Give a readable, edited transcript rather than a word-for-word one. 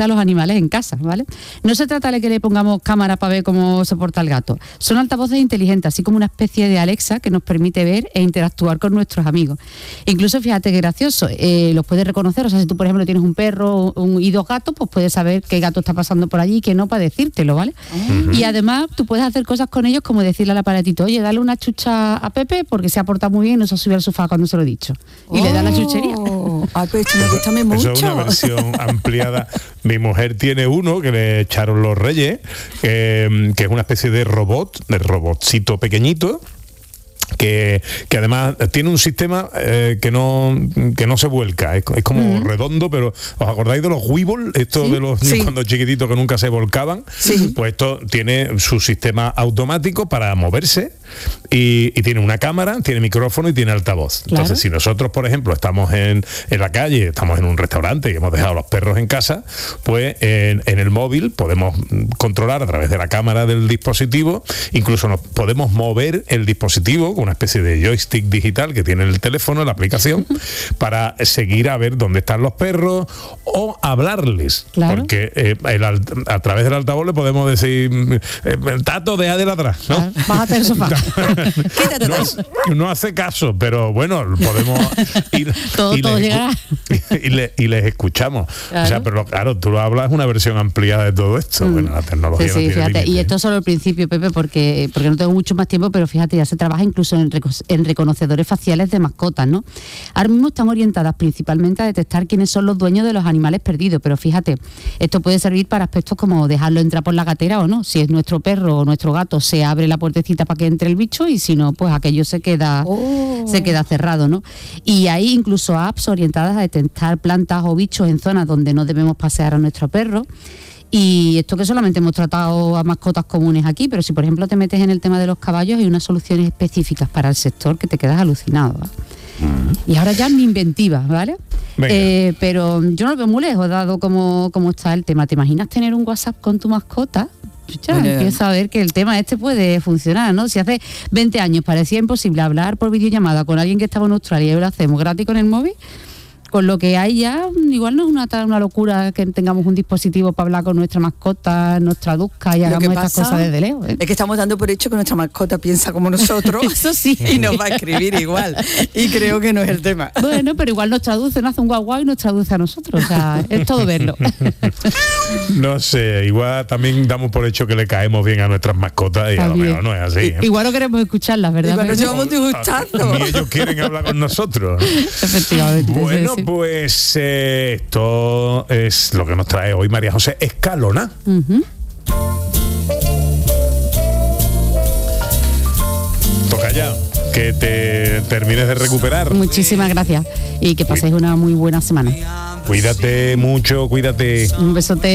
a los animales en casa, ¿vale? No se trata de que le pongamos cámara para ver cómo se porta el gato. Son altavoces inteligentes, así como una especie de Alexa que nos permite ver e interactuar con nuestros amigos. Incluso, fíjate qué gracioso, los puedes reconocer. O sea, si tú, por ejemplo, tienes un perro y 2 gatos, pues puedes saber qué gato está pasando por allí y qué no, para decírtelo, ¿vale? Y además tú puedes hacer cosas con ellos como decirle al aparatito, oye, dale una chucha a Pepe porque se ha portado muy bien y no se ha subido al sofá cuando se lo he dicho. Y le da la chuchería. Pues esto me gusta mucho. Eso es una versión ampliada. Mi mujer tiene uno que le echaron los Reyes, que es una especie de robotcito pequeñito, que además tiene un sistema que no se vuelca, es como redondo, pero ¿os acordáis de los Weeble? Esto de los niños cuando chiquititos que nunca se volcaban. Pues esto tiene su sistema automático para moverse y tiene una cámara, tiene micrófono y tiene altavoz. Entonces, si nosotros, por ejemplo, estamos en la calle, estamos en un restaurante y hemos dejado a los perros en casa, pues en el móvil podemos controlar a través de la cámara del dispositivo, incluso nos podemos mover el dispositivo, una especie de joystick digital que tiene el teléfono, la aplicación, para seguir a ver dónde están los perros o hablarles. Porque a través del altavoz le podemos decir, Tato, deja de ladrar, ¿no? Bájate del sofá. No hace caso, pero bueno, podemos ir todo llegará. y les escuchamos. O sea, pero claro, tú hablas una versión ampliada de todo esto. Bueno, la tecnología no tiene fíjate. límite. Y esto es solo el principio, Pepe, porque no tengo mucho más tiempo, pero fíjate, ya se trabaja incluso en reconocedores faciales de mascotas, ¿no? Ahora mismo están orientadas principalmente a detectar quiénes son los dueños de los animales perdidos, pero fíjate, esto puede servir para aspectos como dejarlo entrar por la gatera o no. Si es nuestro perro o nuestro gato, se abre la puertecita para que entre el bicho, y si no, pues aquello se queda cerrado, ¿no? Y hay incluso apps orientadas a detectar plantas o bichos en zonas donde no debemos pasear a nuestro perro. Y esto que solamente hemos tratado a mascotas comunes aquí, pero si por ejemplo te metes en el tema de los caballos, hay unas soluciones específicas para el sector que te quedas alucinado, ¿vale? Y ahora ya mi inventiva, ¿vale? Pero yo no lo veo muy lejos, dado cómo está el tema. ¿Te imaginas tener un WhatsApp con tu mascota? Ya empiezo a ver que el tema puede funcionar, ¿no? Si hace 20 años parecía imposible hablar por videollamada con alguien que estaba en Australia y ahora lo hacemos gratis con el móvil, con lo que hay ya, igual no es una locura que tengamos un dispositivo para hablar con nuestra mascota, nos traduzca y hagamos estas cosas desde lejos. Es que estamos dando por hecho que nuestra mascota piensa como nosotros. Eso sí. Y nos va a escribir igual. Y creo que no es el tema. Bueno, pero igual nos traduce, nos hace un guau guau y nos traduce a nosotros. O sea, es todo verlo. No sé, igual también damos por hecho que le caemos bien a nuestras mascotas y a lo mejor no es así. Igual no queremos escucharlas, ¿verdad? Igual nos llevamos de gustazo. Ni ellos quieren hablar con nosotros. Efectivamente. Bueno, pues esto es lo que nos trae hoy María José Escalona. Toca ya que te termines de recuperar. Muchísimas gracias y que paséis una muy buena semana. Cuídate mucho, cuídate. Un besote.